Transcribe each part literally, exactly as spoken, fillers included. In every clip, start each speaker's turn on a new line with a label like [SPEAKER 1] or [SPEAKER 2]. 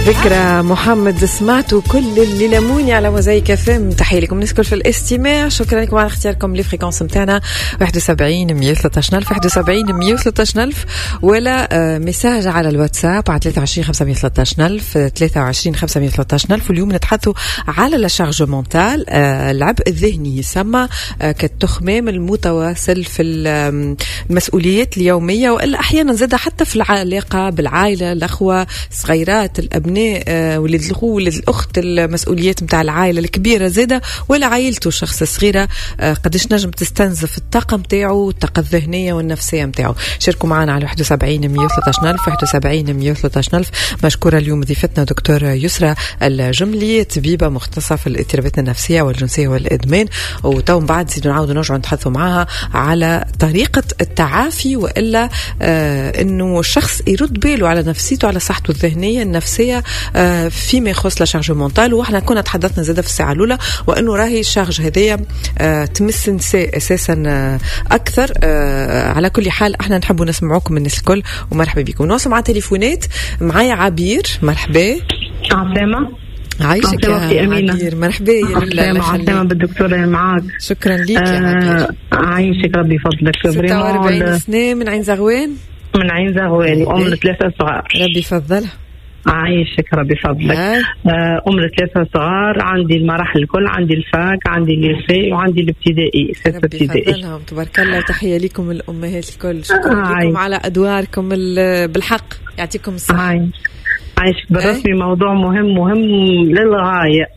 [SPEAKER 1] ذكرى محمد سمعتوا كل اللي لموني على موزايك فم. تحية لكم نسكر في الاستماع. شكرا لكم على اختياركم لفريكونس متاعنا واحد وسبعين مية وثلاثة عشر ألف واحد وسبعين مية وثلاثة ألف ولا مساج على الواتساب على ثلاثة وعشرين خمسمية وثلاثة ألف ثلاثة وعشرين خمسمية وثلاثة ألف. واليوم نتحدثوا على لاشارج مونتال، العبء الذهني يسمى كالتخمام المتواصل في المسؤوليات اليومية، وإلا أحيانا زاد حتى في العلاقة بالعائلة، الأخوة صغيرات، الأبناء، ولد الأخو، ولد الأخت، المسؤوليات متاع العائلة الكبيرة زادة ولا عائلته شخص صغيرة، قديش نجم تستنزف الطاقة متاعه، الطاقة الذهنية والنفسية متاعه. شاركوا معنا على واحد وسبعين مية وثلاثة ألف واحد وسبعين مية وثلاثة ألف. مشكورة اليوم ضيفتنا دكتور يسرى الجملي، طبيبة مختصة في الاضطرابات النفسية والجنسية والإدمان. وتو بعد زيدوا نعاودوا نرجعوا نتحدثوا معها على طريقة التعافي، وإلا آه إنه الشخص يرد باله على نفسيته، على صحته الذهنية النفسية آه فيما يخص لاشارج مونتال. وإحنا كنا تحدثنا زادة في الساعة الأولى وإنه راهي الشارج هذية آه تمس النساء أساسا آه أكثر. آه على كل حال احنا نحبوا نسمعوكم الناس الكل، ومرحبا بكم. نوصل مع تليفونات. معايا عبير، مرحبا.
[SPEAKER 2] عسلامة.
[SPEAKER 1] عايشك يا عبير، مرحبا.
[SPEAKER 2] عسلامة عسلامة بالدكتورة اللي معاك.
[SPEAKER 1] شكرا ليك يا عبير.
[SPEAKER 2] عايشك ربي فضلك.
[SPEAKER 1] ستة وأربعين سنة من عين زغوان.
[SPEAKER 2] من عين زغوان وأم ثلاثة صغار.
[SPEAKER 1] ربي فضلها.
[SPEAKER 2] عايشك ربي فضلك. أم ثلاثة صغار، عندي المراحل الكل، عندي الفاك، عندي الليسي، وعندي الابتدائي. ستة ابتدائي.
[SPEAKER 1] تبارك الله. تحية لكم الأمهات الكل. شكرا لكم على أدواركم بالحق، يعطيكم الصحة.
[SPEAKER 2] عايش عايشك بالرسمي. موضوع مهم مهم للغاية.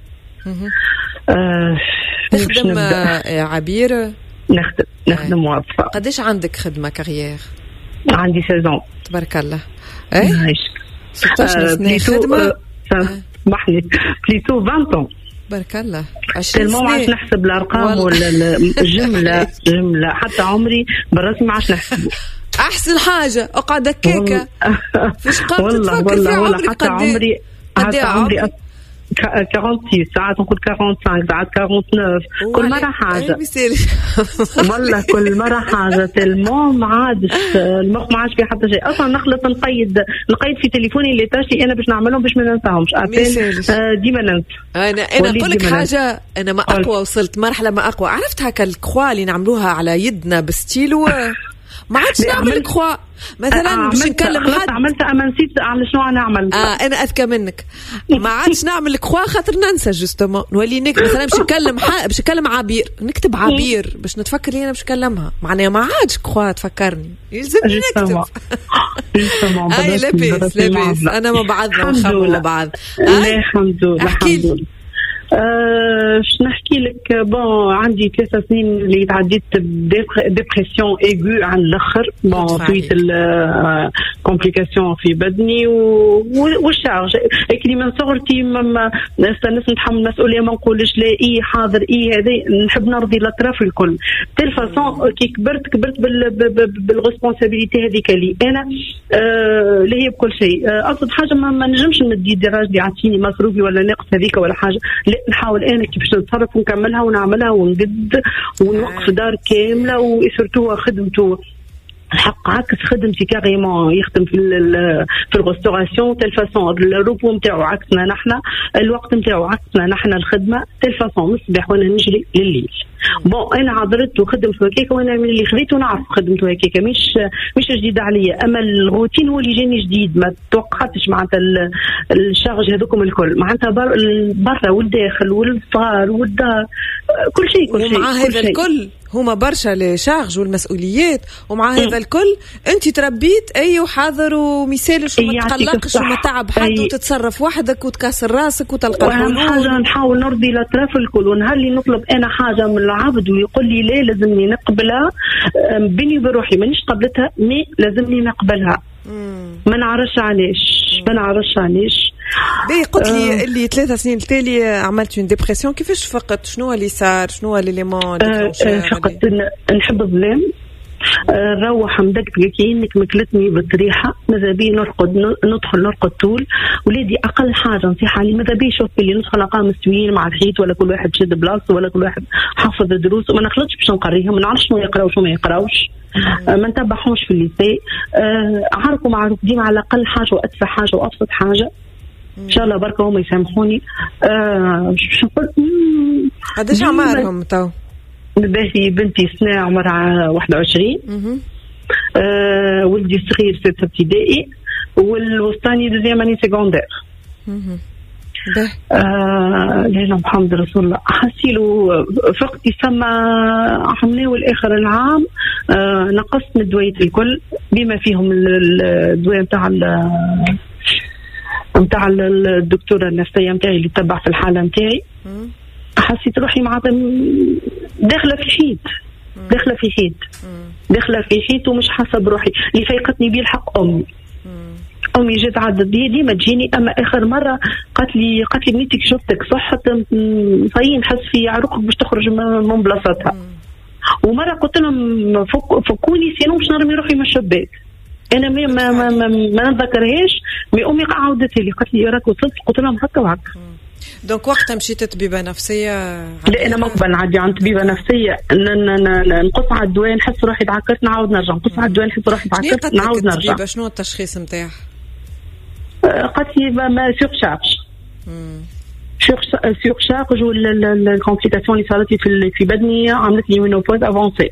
[SPEAKER 1] آه تخدم يا عبير؟
[SPEAKER 2] نخدم نخدم موظفة.
[SPEAKER 1] قديش عندك خدمة كارير؟
[SPEAKER 2] عندي سيزون.
[SPEAKER 1] تبارك الله. ايه
[SPEAKER 2] عايشك
[SPEAKER 1] ستة عشر سنة خدمة.
[SPEAKER 2] سمحني بليتو عشرين.
[SPEAKER 1] بارك الله. عشرين سنة.
[SPEAKER 2] ما عادش نحسب الأرقام ولا الجملة جملة، حتى عمري بالرسمي ما عادش نحسب.
[SPEAKER 1] أحسن حاجة أقعد كيكة فيش قام
[SPEAKER 2] والله
[SPEAKER 1] تتفكر
[SPEAKER 2] والله
[SPEAKER 1] في
[SPEAKER 2] والله
[SPEAKER 1] عمرك.
[SPEAKER 2] حتى عمري حتى عمري أربعة وستين ساعات، نقول أربعة وخمسين ساعات، أربعة وثمانين. كل مرة حاجة والله كل مرة حاجة. تلمو ما عادش المخ ما عادش في حتى شيء أصلا. نخلص نقيد نقيد في تليفوني اللي تاشي أنا باش نعملهم باش ما ننساهمش. أبل ديما ننسى.
[SPEAKER 1] أنا أنا أقول لك حاجة، أنا ما أقوى وصلت مرحلة ما أقوى. عرفت هكا الكخوا اللي نعملوها على يدنا بستيلو، ما عادش نعمل كخوا مثلا باش نكلم حد.
[SPEAKER 2] عملت اما نسيت على شنو نعمل.
[SPEAKER 1] اه انا اذكى منك. ما عادش نعمل كخوا خاطر ننسى جوستومون. نولي نك مثلا باش نكلم ح... باش نكلم عبير، نكتب عبير باش نتفكر لي انا باش نكلمها. معناها ما عادش كخوا تفكرني، يلزمني نكتب. اي لاباس لاباس. انا ما بعضنا ونخمم مع بعض.
[SPEAKER 2] الحمد لله الحمد لله. باش نحكي لك. بون عندي ثلاث سنين اللي تعديت ديبرسيون ايغو على الاخر. بون فيت الكومبليكاسيون في بدني والشارج. كي من صغرتي ما نستنس نتحمل مسؤوليه، ما نقولش لا اي حاضر اي هذا، نحب نرضي الاطراف الكل. تيل فاصون كي كبرت كبرت بالريسبونسابيلتي هذيك لي انا اللي هي بكل شيء. اقصد حاجه ما نجمش نمد يدي راجلي يعطيني مصروفي ولا ناقص هذيك ولا حاجه. نحاول انا كيفاش نتصرف ونكملها ونعملها ونقد ونوقف دار كامله. وسورتو خدمته الحق عكس خدمتي كاريمون، يخدم في في الريستوراسيون تيل فاصون. الروبو نتاعو عكسنا نحنا، الوقت نتاعو عكسنا نحنا، الخدمه تيل فاصون. نصبح وانا نجري لليل. بون انا عذرت وخدمت هكاك، وانا من اللي خذيته نعرف خدمته هكاك، مش مش جديد عليا. اما الروتين هو اللي جاني جديد، ما توقعتش معناتها الشارج هذوكم الكل معناتها برا والداخل والصغار والدار كل شيء كل شيء.
[SPEAKER 1] ومع هذا الكل هما برشا لشارج والمسؤوليات، ومع هذا الكل انت تربيت اي وحاضر ومثالش وما تقلقش وما تعب حد وتتصرف وحدك وتكسر راسك وتلقى
[SPEAKER 2] الحلول. حاجه نحاول نرضي الاطراف الكل. ونهار اللي نطلب انا حاجه من العبد ويقول لي لا لازمني نقبلها، بيني بروحي مانيش قبلتها، مي لازمني نقبلها. ما نعرفش علاش ما نعرفش علاش.
[SPEAKER 1] بي قلت لي اللي ثلاثة سنين التالي عملت une dépression. كيفاش فقط؟ شنو اللي صار؟ شنو الليمون اللي
[SPEAKER 2] فقط؟ نحب الظلام. نروح مدقدقة كأنك مكلتني بالطريحة. ماذا بي نرقد ندخل نرقد طول. ولادي أقل حاجة نصيحة لي ماذا بي شوف اللي ندخل أقام مستويين مع الحيط، ولا كل واحد شد بلاصته، ولا كل واحد حافظ دروس. وما نخلطش باش نقريهم، ما نعرفش شنو يقراو شنو ما يقراوش. ما نتبعهمش في الليسي. عارفوا معروف ديما على أقل حاجة وأدفع حاجة وأبسط حاجة. ان شاء الله بركه هم يسامحوني. آه شو نقول
[SPEAKER 1] قداش عمرهم تو؟
[SPEAKER 2] باهي بنتي سنة عمرها واحد وعشرين، آه ولدي الصغير ستة ابتدائي، والوسطاني دوزيام اني سيكوندير. آه لله محمد رسول الله. حسيلو فقط يسمى حمناه الآخر العام. آه نقصت من الدوية الكل بما فيهم الدوية متاع متاع الدكتورة النفسية متاعي اللي تتبع في الحالة متاعي. حسيت روحي معناتها داخلة في حيط، داخلة في حيط، داخلة في حيط ومش حاسة بروحي. اللي فايقتني بيه الحق أمي. أمي جت عدت دي ديما تجيني، أما آخر مرة قالت لي قالت لي بنيتك شفتك صحت صايين نحس في عروقك باش تخرج من بلاصتها. ومرة قلت لهم فك فكوني سينو باش نرمي روحي من الشباك. أنا ما ما ما, ما, ما نتذكرهاش، مي أمي عاودت لي قالت لي راك وصلت، قلت لهم هكا وهكا.
[SPEAKER 1] دونك وقتها مشيت طبيبة نفسية؟
[SPEAKER 2] لا أنا ما قبل نعدي عند طبيبة نفسية، نقص على الدواء نحس روحي تعكرت نعاود نرجع، نقص على الدواء نحس روحي تعكرت نعاود نرجع.
[SPEAKER 1] شنو التشخيص نتاعها؟
[SPEAKER 2] قالت لي ما سيغ شارج سيغ شارج والكومبليكاسيون اللي صارت في في بدني عملت لي مينوبوز افونسي.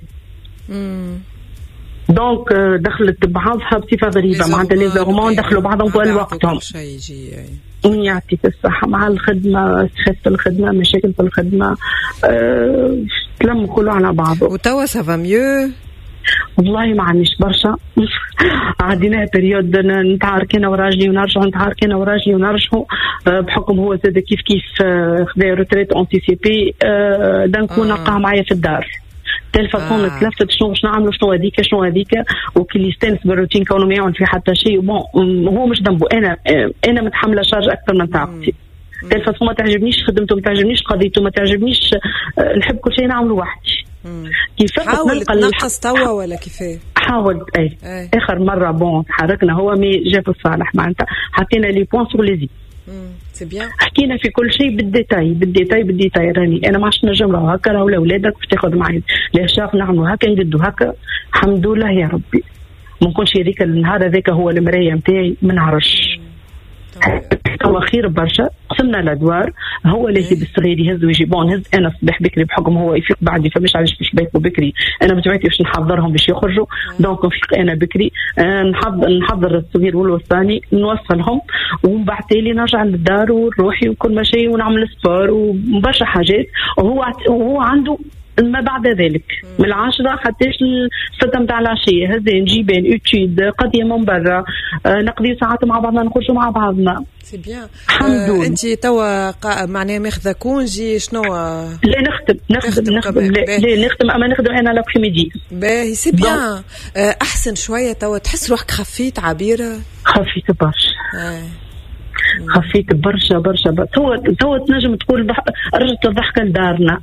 [SPEAKER 2] دونك دخلت بعضها بصفة غريبة، معناتها لي هرمون دخلوا بعضهم طول وقتهم. يعطيك الصحة مع الخدمة، ستريس في الخدمة، مشاكل في الخدمة، أه، تلم كله على بعضه.
[SPEAKER 1] وتوا سافا ميو؟
[SPEAKER 2] والله ما عنديش برشا. عديناها بريود نتعاركنا وراجلي ونرجعوا، نتعاركنا وراجلي ونرجعوا، أه بحكم هو زاد كيف كيف خذا روتريت انتيسيبي. أه دنكون نقع معايا في الدار تيل فاصون تلفت شنو باش نعملوا، شنو هذيك شنو هذيك، وكل يستانس بالروتين كونه ما يعمل في حتى شيء. بون هو مش ذنبه، انا انا متحمله شارج اكثر من طاقتي. تيل فاصون ما تعجبنيش خدمته، ما تعجبنيش قضيته، ما تعجبنيش، نحب كل شيء نعمله وحدي.
[SPEAKER 1] كيف حاول تنقص توا ولا كيفاه؟
[SPEAKER 2] حاولت اي. أي اخر مره بون تحركنا هو مي جاب الصالح معناتها حطينا لي بوين سور لي زي.
[SPEAKER 1] سي بيان،
[SPEAKER 2] حكينا في كل شيء بالديتاي بالديتاي بالديتاي. راني انا ما عادش نجم هكا، راهو اولادك باش تاخذ معايا لي شاف نعملوا هكا ندوا هكا. الحمد لله يا ربي، ما نكونش هذيك النهار هذاك هو المرايه نتاعي ما نعرفش. هو خير برشا، قسمنا الادوار، هو اللي يجيب الصغير يهز ويجيبون، نهز انا الصباح بكري بحكم هو يفيق بعدي، فمش علاش باش يبيتوا بكري، انا بطبيعتي باش نحضرهم باش يخرجوا، دونك نفيق انا بكري، نحضر نحضر الصغير والوسطاني نوصلهم، ومن بعد تالي نرجع للدار ونروحي وكل ما شيء ونعمل سبور وبرشا حاجات. وهو وهو عنده ما بعد ذلك من العشرة حتى الستة متاع العشية هذين نجيبين أوتشيد قضية من برا، آه نقضي ساعات مع بعضنا، نخرجوا مع بعضنا.
[SPEAKER 1] سي بيان. آه أنت توا معناها ماخذة كونجي شنو؟
[SPEAKER 2] لا نخدم نخدم نخدم لا, لا نخدم، أما نخدم أنا لابخيميدي.
[SPEAKER 1] باهي سي بيان. آه أحسن شوية توا، تحس روحك خفيت عبيرة؟
[SPEAKER 2] خفيت برشا. آه. خفيت برشا برشا برشا. توا توا تنجم تقول رجعت الضحكة لدارنا.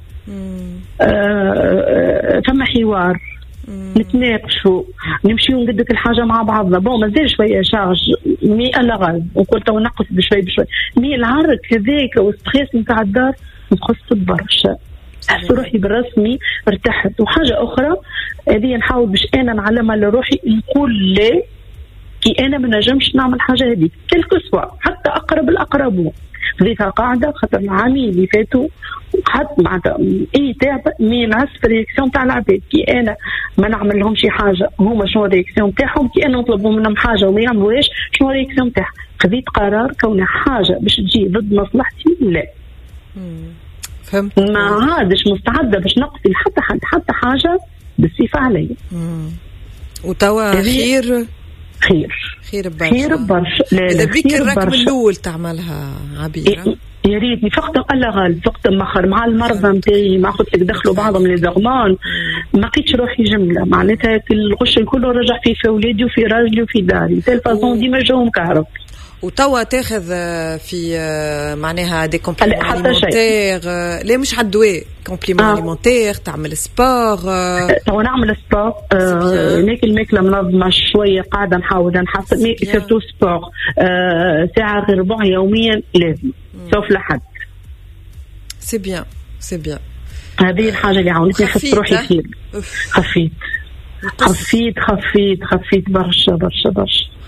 [SPEAKER 2] آه ثم حوار، نتناقشوا، نمشيو نقدك الحاجة مع بعضنا. بون مازال شوية شارج مي أنا غاز وقلت تو نقص بشوي بشوي، مي العرق هذاك والستريس نتاع الدار نقصت برشا، حس روحي بالرسمي ارتحت. وحاجة أخرى هذه نحاول باش أنا نعلمها لروحي، نقول لا كي أنا ما نجمش نعمل حاجة هذه كل سوا، حتى أقرب الأقربون. خذيتها قاعدة خاطر العامين اللي فاتوا حتى معناتها اي تعب مي نعس في الرياكسيون تاع العباد، كي انا ما نعمل لهم شي حاجه هما شنو الرياكسيون تاعهم، كي انا نطلب منهم حاجه وما يعملوهاش شنو الرياكسيون تاعهم. خذيت قرار كون حاجه باش تجي ضد مصلحتي لا
[SPEAKER 1] فهمت،
[SPEAKER 2] ما عادش مستعده باش نقتل حتى حد حتى حاجه بالصفه علي.
[SPEAKER 1] وتوا خير
[SPEAKER 2] خير
[SPEAKER 1] خير برشا
[SPEAKER 2] خير برشا.
[SPEAKER 1] لا بيك الرقم الاول تعملها عبيره
[SPEAKER 2] يا ريتني فقط الله غالب فقط مخر مع المرضى نتاعي ما قلت لك دخلوا بعضهم لي زغمان، ما لقيتش روحي جمله معناتها الغش الكل رجع في في اولادي وفي راجلي وفي داري تيل فازون ديما جاهم كهرب.
[SPEAKER 1] وتوا تاخذ في معناها دي كومبليمون اليمونتير؟ لا مش على الدواء، كومبليمون اليمونتير، تعمل سبور؟
[SPEAKER 2] توا نعمل سبور، ناكل ماكله منظمه شويه، قاعده نحاول نحسن مي سيرتو سبور ساعه غير ربع يوميا لازم سوف لحد.
[SPEAKER 1] سي بيان سي بيان.
[SPEAKER 2] هذه الحاجه اللي عاونتني نحس روحي خير. خفيت خفيت خفيت خفيت برشا برشا برشا.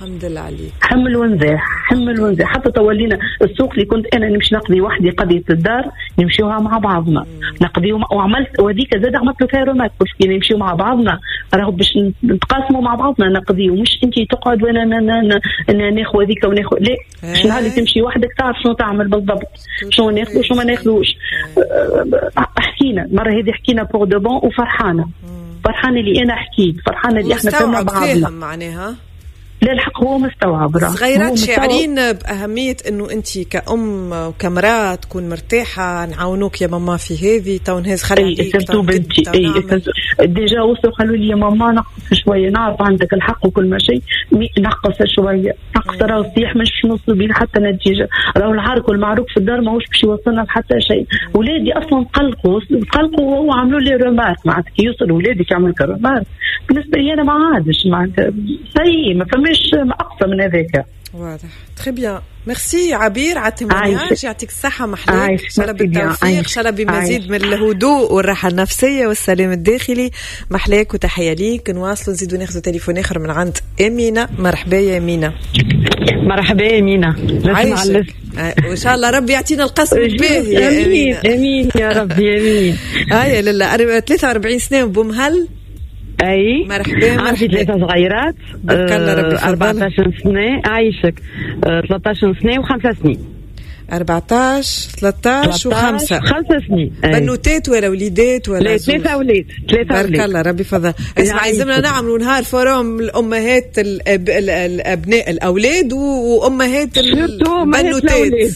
[SPEAKER 1] الحمد لله عليك.
[SPEAKER 2] حمل ونزاح حمل ونزاح. حتى تولينا السوق اللي كنت انا نمشي نقضي وحدي قضيه الدار نمشيوها مع بعضنا نقضيو، وعملت وهذيك زاد عملت له كيرومات قلت كي نمشيو مع بعضنا راهو باش نتقاسموا مع بعضنا نقضيو، مش انت تقعد وانا انا ناخذ هذيك وناخذ لا. باش نهار اللي تمشي وحدك تعرف شنو تعمل بالضبط، شنو ناخذ وشنو ما ناخذوش. حكينا مره هذه حكينا بور دو بون وفرحانه فرحانه اللي انا حكيت، فرحانه اللي احنا كنا بعضنا
[SPEAKER 1] معناها.
[SPEAKER 2] لا الحق هو مستوعب.
[SPEAKER 1] صغيرات شاعرين بأهمية إنه أنت كأم وكمرأة تكون مرتاحة، نعاونوك يا ماما في هذه تو نهز خليك.
[SPEAKER 2] أي سرتو بنتي أي ديجا وصلوا قالوا لي يا ماما نقص شوية، نعرف عندك الحق وكل ما شيء نقص شوية نقص راهو صيح مش نوصل بين حتى نتيجة، راهو العرك والمعروك في الدار ماهوش باش يوصلنا لحتى شيء. ولادي أصلا قلقوا قلقوا وهو عملوا لي رومارك معناتها كي يوصل ولادي يعملوا رومارك بالنسبة لي أنا ما عادش معناتها سي ما فماش أقصى من هذاك.
[SPEAKER 1] واضح. تري بيان. ميرسي عبير على التمنيات، يعطيك الصحة محليك، إن شاء الله بالتوفيق، إن شاء الله بمزيد من الهدوء والراحة النفسية والسلام الداخلي. محليك وتحية ليك. نواصل نزيدو ناخذ تليفون آخر من عند أمينة. مرحبا يا أمينة.
[SPEAKER 3] مرحبا يا أمينة.
[SPEAKER 1] عايشك. وإن شاء الله ربي يعطينا القسم الباهي يا أمينة.
[SPEAKER 3] أمين يا ربي أمين.
[SPEAKER 1] هاي لله ثلاثة وأربعين سنة بومهل.
[SPEAKER 3] اي
[SPEAKER 1] مرحبا.
[SPEAKER 3] عندي ثلاثة صغيرات أربعطاش سنة. عايشك ثلاثطاش سنة وخمسة سنين.
[SPEAKER 1] أربعطاش ثلاثطاش وخمسة
[SPEAKER 3] خمسة سنين.
[SPEAKER 1] بنوتات ولا وليدات ولا؟
[SPEAKER 3] لا ثلاثة أولاد. ثلاثة
[SPEAKER 1] بارك أولاد. الله ربي فضل. اسمع يلزمنا نعملوا نهار فورم الأمهات الأب... الأبناء الأولاد وأمهات البنوتات.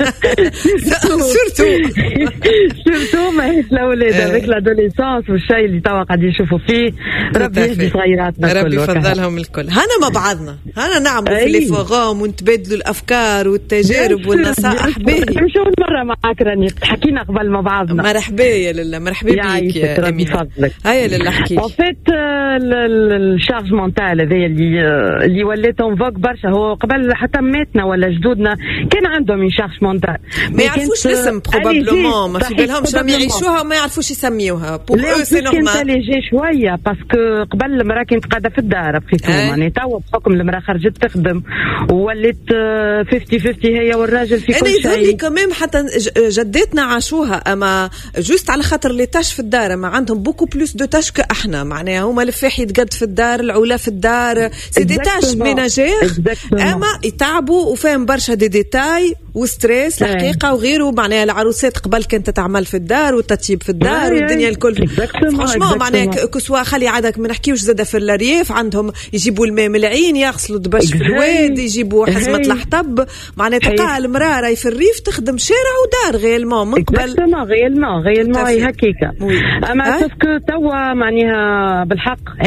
[SPEAKER 3] سورتو سورتو أمهات الأولاد هذاك الأدوليسانس والشيء اللي توا قاعدين يشوفوا فيه. ربي يهدي صغيراتنا الكل.
[SPEAKER 1] ربي يفضلهم الكل. هنا مع بعضنا هنا نعملوا في الفوغام ونتبادلوا الأفكار والتجارب والنصائح.
[SPEAKER 3] نمشيو مرة معاك راني حكينا قبل مع بعضنا.
[SPEAKER 1] مرحبا يا لله. مرحبا بيك يا أمينة. هيا لله حكي.
[SPEAKER 3] en fait الشارج مونتال هذا اللي اللي ولات اون فوق برشا. هو قبل حتى ماتنا ولا جدودنا كان عندهم من شارج مونتال
[SPEAKER 1] ما يعرفوش الاسم بروبابلومون ما في بالهمش راهم يعيشوها وما يعرفوش يسميوها. بور او سي نورمال.
[SPEAKER 3] كان ليجي شويه باسكو قبل المراه كانت قاعده في الدار بخيتو يعني توا بحكم المراه خرجت تخدم ولات خمسين خمسين هي والراجل في كل شيء.
[SPEAKER 1] لي كمان حتى جدتنا عاشوها اما جوست على خاطر لي تاش في الدار ما عندهم بوكو بلوس دو تاش كاحنا معناها هما الفاح يتقد في الدار العلا في الدار سي دي تاش ميناجير اما يتعبوا وفاهم برشا دي ديتاي وستريس الحقيقه وغيره. معناها العروسات قبل كانت تعمل في الدار والتطيب في الدار والدنيا الكل فرانشمون معناها كسوا خلي عادك ما نحكيوش زاده في الريف عندهم يجيبوا الماء من العين يغسلوا دبش في الواد يجيبوا حزمه الحطب معناها تلقى المراه راي في الريف تخدم شارع ودار غيلمون من قبل
[SPEAKER 3] غيلمون غيلمون غيلمون هكيكا. اما سوف توا معناها بالحق